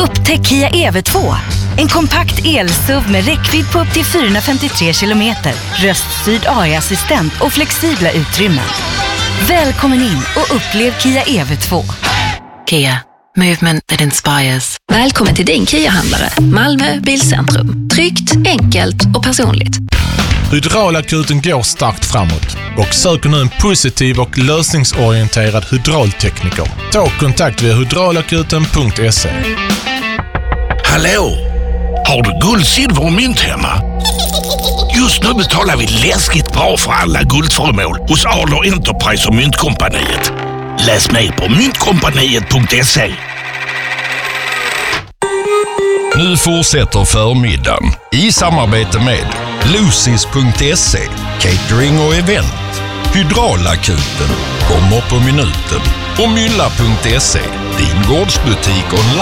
Upptäck Kia EV2. En kompakt el-SUV med räckvidd på upp till 453 kilometer, röststyrd AI-assistent och flexibla utrymmen. Välkommen in och upplev Kia EV2. Kia. Movement that inspires. Välkommen till din Kia-handlare. Malmö Bilcentrum. Tryggt, enkelt och personligt. Hydraulakuten går starkt framåt och söker nu en positiv och lösningsorienterad hydraultekniker. Ta kontakt via hydraulakuten.se. Hallå! Har du guld, silver och mynt hemma? Just nu betalar vi läskigt bra för alla guldföremål hos Adler Enterprise och Myntkompaniet. Läs mer på myntkompaniet.se. Nu fortsätter förmiddagen i samarbete med Lucis.se, catering och event, Hydraulakuten, kommer på minuten och Mylla.se, din gårdsbutik online.